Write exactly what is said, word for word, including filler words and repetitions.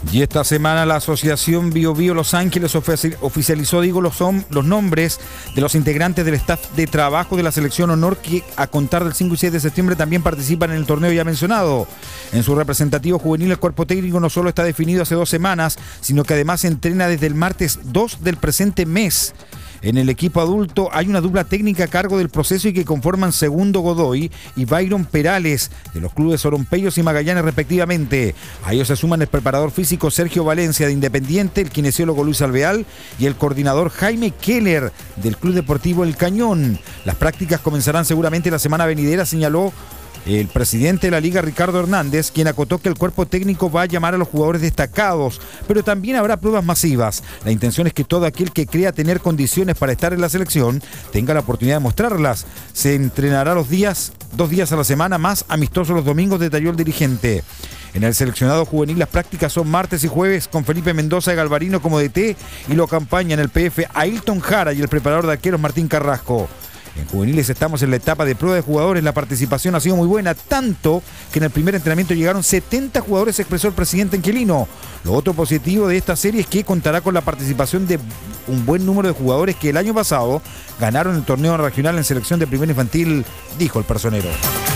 Y esta semana la Asociación Bio Bio Los Ángeles oficializó, digo, los, los nombres de los integrantes del staff de trabajo de la Selección Honor que a contar del cinco y seis de septiembre también participan en el torneo ya mencionado. En su representativo juvenil el cuerpo técnico no solo está definido hace dos semanas, sino que además se entrena desde el martes dos del presente mes. En el equipo adulto hay una dupla técnica a cargo del proceso y que conforman Segundo Godoy y Byron Perales, de los clubes Orompellos y Magallanes respectivamente. A ellos se suman el preparador físico Sergio Valencia de Independiente, el kinesiólogo Luis Alveal y el coordinador Jaime Keller del Club Deportivo El Cañón. Las prácticas comenzarán seguramente la semana venidera, señaló el presidente de la Liga, Ricardo Hernández, quien acotó que el cuerpo técnico va a llamar a los jugadores destacados, pero también habrá pruebas masivas. La intención es que todo aquel que crea tener condiciones para estar en la selección tenga la oportunidad de mostrarlas. Se entrenará los días, dos días a la semana, más amistosos los domingos, detalló el dirigente. En el seleccionado juvenil las prácticas son martes y jueves con Felipe Mendoza de Galvarino como D T y lo acompañan el P F Ailton Jara y el preparador de arqueros Martín Carrasco. En juveniles estamos en la etapa de prueba de jugadores, la participación ha sido muy buena, tanto que en el primer entrenamiento llegaron setenta jugadores, expresó el presidente Angelino. Lo otro positivo de esta serie es que contará con la participación de un buen número de jugadores que el año pasado ganaron el torneo regional en selección de primera infantil, dijo el personero.